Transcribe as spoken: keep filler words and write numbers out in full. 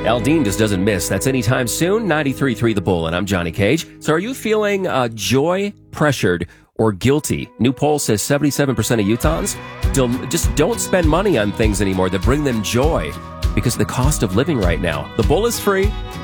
Aldine just doesn't miss. That's anytime soon. ninety-three point three The Bull, and I'm Johnny Cage. So are you feeling uh, joy, pressured, or guilty? New poll says seventy-seven percent of Utahns don't, just don't spend money on things anymore that bring them joy because of the cost of living right now. The Bull is free.